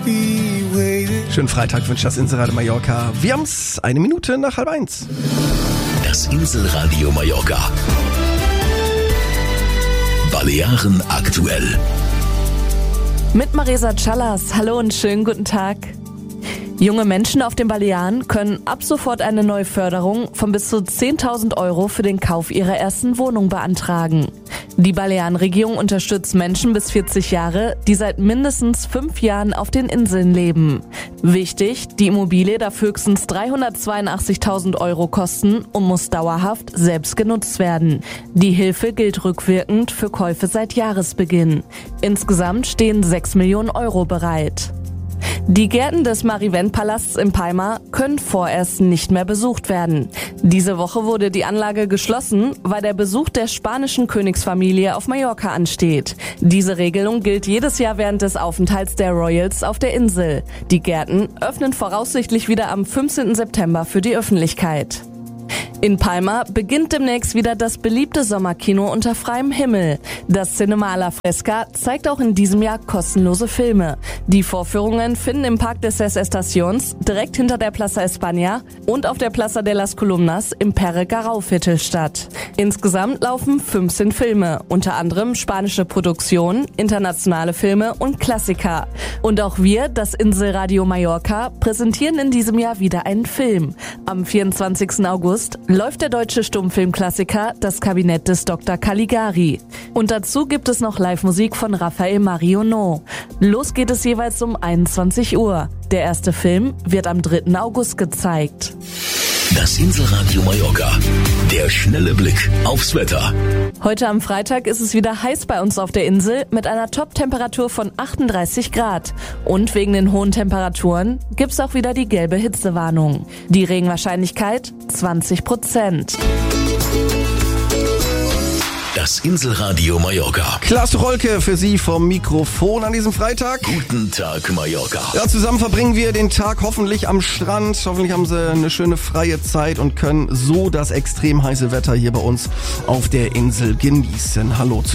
Schönen Freitag wünscht das Inselradio Mallorca. Wir haben's 1 Minute nach 12:30. Das Inselradio Mallorca. Balearen aktuell. Mit Marisa Callas. Hallo und schönen guten Tag. Junge Menschen auf den Balearen können ab sofort eine neue Förderung von bis zu 10.000 Euro für den Kauf ihrer ersten Wohnung beantragen. Die Balearenregierung unterstützt Menschen bis 40 Jahre, die seit mindestens 5 Jahren auf den Inseln leben. Wichtig, die Immobilie darf höchstens 382.000 Euro kosten und muss dauerhaft selbst genutzt werden. Die Hilfe gilt rückwirkend für Käufe seit Jahresbeginn. Insgesamt stehen 6 Millionen Euro bereit. Die Gärten des Marivent-Palasts in Palma können vorerst nicht mehr besucht werden. Diese Woche wurde die Anlage geschlossen, weil der Besuch der spanischen Königsfamilie auf Mallorca ansteht. Diese Regelung gilt jedes Jahr während des Aufenthalts der Royals auf der Insel. Die Gärten öffnen voraussichtlich wieder am 15. September für die Öffentlichkeit. In Palma beginnt demnächst wieder das beliebte Sommerkino unter freiem Himmel. Das Cinema a la Fresca zeigt auch in diesem Jahr kostenlose Filme. Die Vorführungen finden im Park de Ses Estacions, direkt hinter der Plaza España und auf der Plaza de las Columnas im Pere-Garau-Viertel statt. Insgesamt laufen 15 Filme, unter anderem spanische Produktionen, internationale Filme und Klassiker. Und auch wir, das Inselradio Mallorca, präsentieren in diesem Jahr wieder einen Film. Am 24. August läuft der deutsche Stummfilmklassiker Das Kabinett des Dr. Caligari. Und dazu gibt es noch Live-Musik von Raphael Marionneau. Los geht es jeweils um 21 Uhr. Der erste Film wird am 3. August gezeigt. Das Inselradio Mallorca. Der schnelle Blick aufs Wetter. Heute am Freitag ist es wieder heiß bei uns auf der Insel mit einer Top-Temperatur von 38 Grad. Und wegen den hohen Temperaturen gibt's auch wieder die gelbe Hitzewarnung. Die Regenwahrscheinlichkeit 20%. Das Inselradio Mallorca. Klaas Rolke für Sie vom Mikrofon an diesem Freitag. Guten Tag, Mallorca. Ja, zusammen verbringen wir den Tag hoffentlich am Strand. Hoffentlich haben Sie eine schöne freie Zeit und können so das extrem heiße Wetter hier bei uns auf der Insel genießen. Hallo zusammen.